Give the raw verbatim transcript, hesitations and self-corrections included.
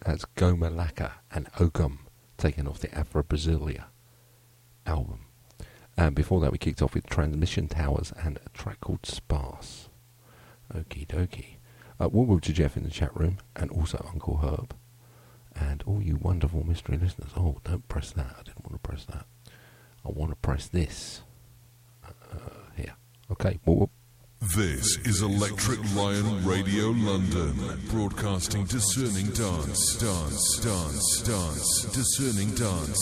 That's Goma Laka and Okum, taken off the Afro Brasilia album. And before that, we kicked off with Transmission Towers and a track called Sparse. Okie dokie. Uh, welcome to Jeff in the chat room, and also Uncle Herb, and all you wonderful mystery listeners. Oh, don't press that. I didn't want to press that. I want to press this. Uh, here. Okay. Whoop, whoop. This is Electric Lion Radio London, broadcasting discerning dance, dance, dance, dance, discerning dance,